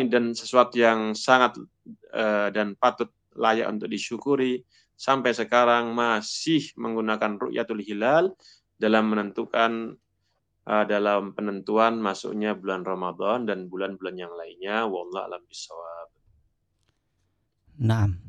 ini dan sesuatu yang sangat dan patut layak untuk disyukuri. Sampai sekarang masih menggunakan ru'yatul hilal dalam menentukan dalam penentuan masuknya bulan Ramadan dan bulan-bulan yang lainnya. Wallahu a'lam bishawab. Naam.